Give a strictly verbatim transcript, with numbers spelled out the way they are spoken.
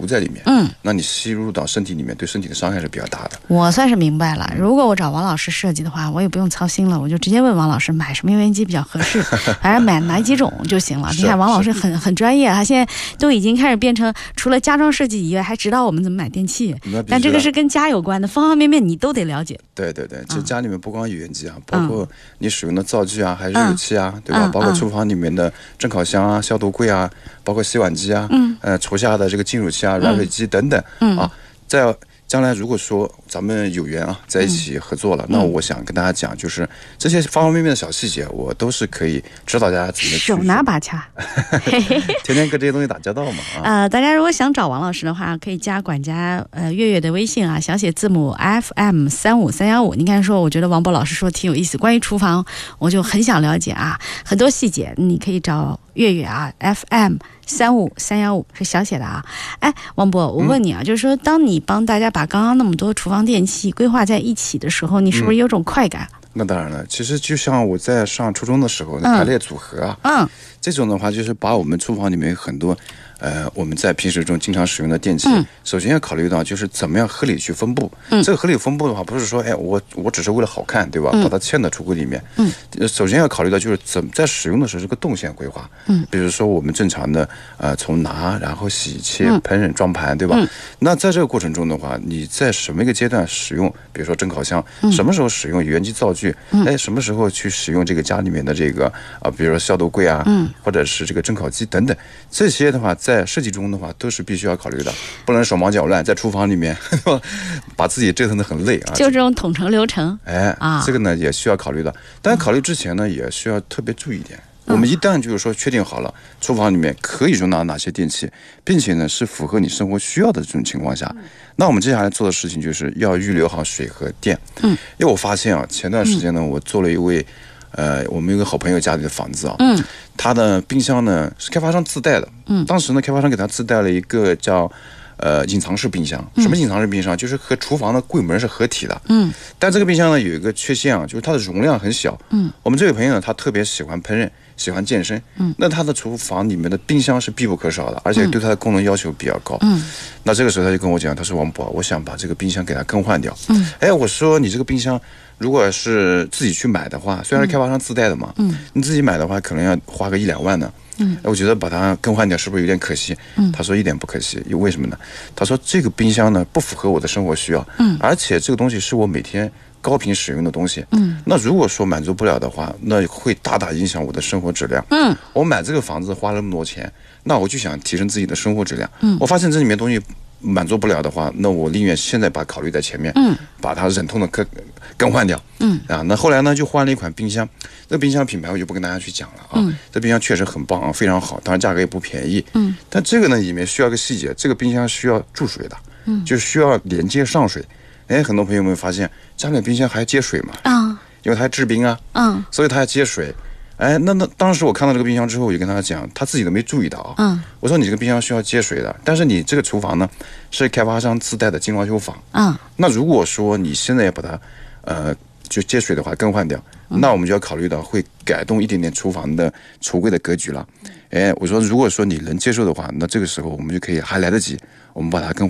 在里面， 嗯， 那你吸入到身体里面，对身体的伤害是比较大的。 我算是明白了，如果我找王老师设计的话，我也不用操心了，我就直接问王老师买什么油烟机比较合适，反正买哪几种就行了。你看王老师很很专业，他现在都已经开始变成除了家装设计以外，还指导我们怎么买电器。但这个是跟家有关的，方方面面你都得了解。 对对对，这家里面不光油烟机啊，嗯、包括你使用的灶具啊，还有热水器啊，嗯、对吧？嗯、包括厨房里面的蒸烤箱啊、消毒柜啊，包括洗碗机啊，嗯，呃，厨下的这个净乳器啊、软水机等等，嗯啊，在将来如果说咱们有缘啊，在一起合作了，嗯、那我想跟大家讲，就是这些方方面面的小细节，我都是可以指导大家怎么去手拿把掐， 天天跟这些东西打交道嘛啊。 呃，大家如果想找王老师的话，可以加管家呃月月的微信啊，小写字母 F M 三五三幺五。你看说，我觉得王博老师说挺有意思，关于厨房，我就很想了解啊，很多细节你可以找月月啊 ，F M 三五三幺五是小写的啊。哎，王博，我问你啊，嗯、就是说，当你帮大家把刚刚那么多厨房电器规划在一起的时候，你是不是有种快感？ 嗯、那当然了，其实就像我在上初中的时候的排列组合啊，嗯，这种的话就是把我们厨房里面很多。呃，我们在平时中经常使用的电器，嗯、首先要考虑到就是怎么样合理去分布。嗯、这个合理分布的话，不是说，哎，我我只是为了好看，对吧？嗯、把它嵌到橱柜里面。嗯，首先要考虑到就是怎么在使用的时候这个动线规划。嗯，比如说我们正常的呃从拿，然后洗切、烹饪、装盘，对吧？嗯、那在这个过程中的话，你在什么一个阶段使用，比如说蒸烤箱，嗯、什么时候使用油烟机灶具？嗯、哎，什么时候去使用这个家里面的这个啊、呃，比如说消毒柜啊，嗯、或者是这个蒸烤机等等，这些的话。在设计中的话，都是必须要考虑的，不能手忙脚乱，在厨房里面呵呵把自己折腾得很累啊。 就这种统筹流程， 哎啊，这个呢也需要考虑的。但考虑之前呢，也需要特别注意一点。嗯、我们一旦就是说确定好了，厨房里面可以容纳哪些电器，并且呢是符合你生活需要的这种情况下，嗯、那我们接下来做的事情就是要预留好水和电。嗯，因为我发现啊，前段时间呢，我做了一位。呃，我们有个好朋友家里的房子啊，嗯，他的冰箱呢是开发商自带的，嗯，当时呢开发商给他自带了一个叫呃隐藏式冰箱，嗯、什么隐藏式冰箱？就是和厨房的柜门是合体的，嗯，但这个冰箱呢有一个缺陷啊，就是它的容量很小，嗯，我们这位朋友呢他特别喜欢烹饪，喜欢健身，嗯，那他的厨房里面的冰箱是必不可少的，而且对它的功能要求比较高，嗯，那这个时候他就跟我讲，他说王博，我想把这个冰箱给他更换掉，嗯，哎，我说你这个冰箱。如果是自己去买的话，虽然是开发商自带的嘛，嗯，你自己买的话可能要花个一两万呢，嗯，我觉得把它更换掉是不是有点可惜？嗯，他说一点不可惜，为什么呢？他说这个冰箱呢不符合我的生活需要，嗯，而且这个东西是我每天高频使用的东西，嗯，那如果说满足不了的话，那会大大影响我的生活质量，嗯，我买这个房子花了那么多钱，那我就想提升自己的生活质量，嗯，我发现这里面东西。满足不了的话，那我宁愿现在把考虑在前面，嗯，把它忍痛的更更换掉，嗯啊，那后来呢就换了一款冰箱，这个冰箱品牌我就不跟大家去讲了啊，嗯，这冰箱确实很棒啊，非常好，当然价格也不便宜，嗯，但这个呢里面需要一个细节，这个冰箱需要注水的，嗯，就是需要连接上水，哎，很多朋友们发现家里冰箱还接水嘛，啊，因为它制冰啊，嗯，所以它要接水。哎，那那当时我看到这个冰箱之后，我就跟他讲，他自己都没注意到啊。嗯，我说你这个冰箱需要接水的，但是你这个厨房呢是开发商自带的精装修房。嗯，那如果说你现在要把它呃就接水的话更换掉，嗯、那我们就要考虑到会改动一点点厨房的橱柜的格局了。哎，我说如果说你能接受的话，那这个时候我们就可以还来得及，我们把它更换。